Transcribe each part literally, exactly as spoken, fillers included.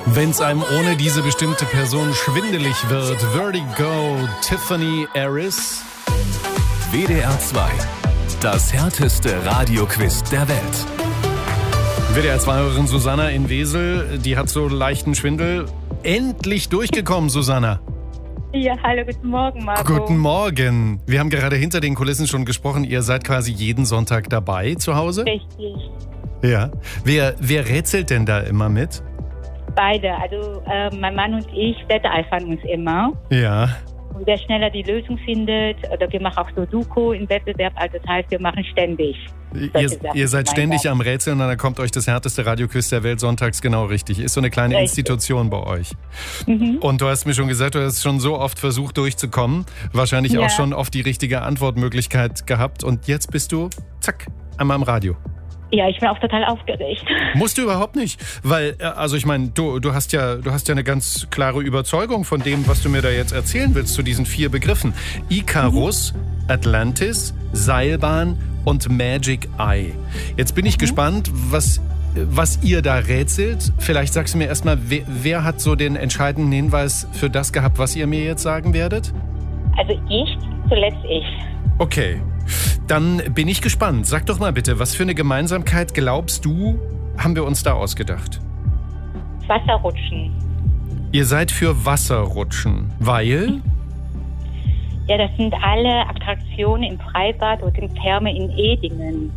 Wenn es einem ohne diese bestimmte Person schwindelig wird. Vertigo, Tiffany Harris. W D R zwei. Das härteste Radioquiz der Welt. W D R zwei-Hörerin Susanna in Wesel, die hat so leichten Schwindel. Endlich durchgekommen, Susanna. Ja, hallo, guten Morgen, Marco. Guten Morgen. Wir haben gerade hinter den Kulissen schon gesprochen. Ihr seid quasi jeden Sonntag dabei zu Hause? Richtig. Ja. Wer, wer rätselt denn da immer mit? Beide. Also äh, mein Mann und ich wetteifern uns immer. Ja. Und wer schneller die Lösung findet, oder wir machen auch Sudoku im Wettbewerb, also das heißt, wir machen ständig. Ihr, ihr seid ständig am Rätseln und dann kommt euch das härteste Radioquiz der Welt sonntags genau richtig. Ist so eine kleine Richtig. Institution bei euch. Mhm. Und du hast mir schon gesagt, du hast schon so oft versucht durchzukommen. Wahrscheinlich Ja. auch schon oft die richtige Antwortmöglichkeit gehabt. Und jetzt bist du, zack, einmal im Radio. Ja, ich bin auch total aufgeregt. Musst du überhaupt nicht, weil, äh, also ich meine, du, du hast ja, du hast ja eine ganz klare Überzeugung von dem, was du mir da jetzt erzählen willst zu diesen vier Begriffen. Icarus, mhm. Atlantis, Seilbahn und Magic Eye. Jetzt bin ich mhm. gespannt, was, was ihr da rätselt. Vielleicht sagst du mir erstmal, wer, wer hat so den entscheidenden Hinweis für das gehabt, was ihr mir jetzt sagen werdet? Also ich, zuletzt ich. Okay. Dann bin ich gespannt. Sag doch mal bitte, was für eine Gemeinsamkeit glaubst du, haben wir uns da ausgedacht? Wasserrutschen. Ihr seid für Wasserrutschen, weil? Ja, das sind alle Attraktionen im Freibad oder in Therme in Edingen.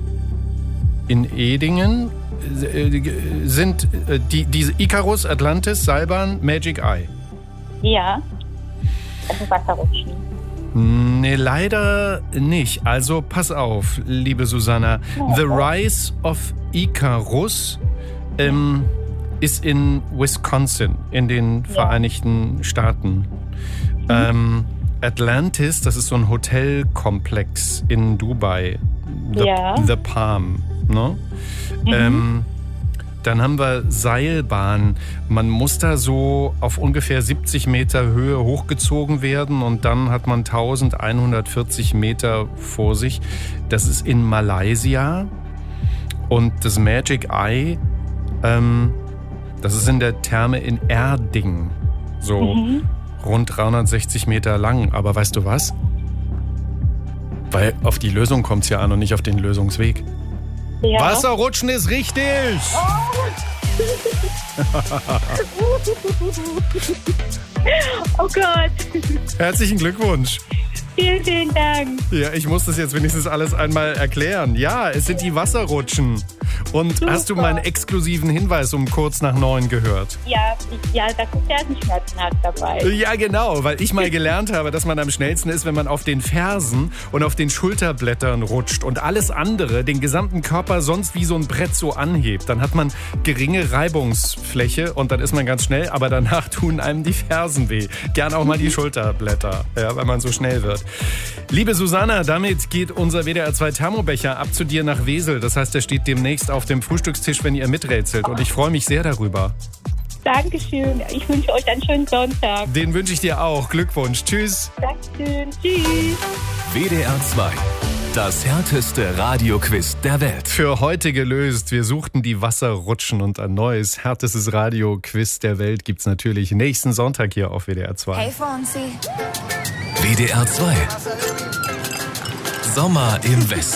In Edingen äh, sind äh, die, diese Icarus, Atlantis, Seilbahn, Magic Eye. Ja, also Wasserrutschen. Nee, leider nicht. Also pass auf, liebe Susanna. The Rise of Icarus ähm, ist in Wisconsin, in den ja. Vereinigten Staaten. Mhm. Ähm, Atlantis, das ist so ein Hotelkomplex in Dubai. The, ja. The Palm. Ne? Mhm. Ähm, Dann haben wir Seilbahn. Man muss da so auf ungefähr siebzig Meter Höhe hochgezogen werden und dann hat man elfhundertvierzig Meter vor sich. Das ist in Malaysia. Und das Magic Eye, ähm, das ist in der Therme in Erding. So mhm. rund dreihundertsechzig Meter lang. Aber weißt du was? Weil auf die Lösung kommt es ja an und nicht auf den Lösungsweg. Ja. Wasserrutschen ist richtig! Oh, oh Gott! Herzlichen Glückwunsch! Vielen, vielen Dank! Ja, ich muss das jetzt wenigstens alles einmal erklären. Ja, es sind die Wasserrutschen. Und Super. Hast du meinen exklusiven Hinweis um kurz nach neun gehört? Ja, ich, ja, da guckt der Schmerzen hat dabei. Ja, genau, weil ich mal gelernt habe, dass man am schnellsten ist, wenn man auf den Fersen und auf den Schulterblättern rutscht und alles andere, den gesamten Körper sonst wie so ein Brett so anhebt. Dann hat man geringe Reibungsfläche und dann ist man ganz schnell, aber danach tun einem die Fersen weh. Gern auch mal die Schulterblätter, ja, weil man so schnell wird. Liebe Susanna, damit geht unser W D R zwei Thermobecher ab zu dir nach Wesel. Das heißt, der steht demnächst auf dem Frühstückstisch, wenn ihr miträtselt. Und ich freue mich sehr darüber. Dankeschön. Ich wünsche euch einen schönen Sonntag. Den wünsche ich dir auch. Glückwunsch. Tschüss. Dankeschön. Tschüss. W D R zwei. Das härteste Radioquiz der Welt. Für heute gelöst. Wir suchten die Wasserrutschen und ein neues, härtestes Radioquiz der Welt gibt's natürlich nächsten Sonntag hier auf W D R zwei. Hey Fonsi. W D R zwei. Sommer im Westen.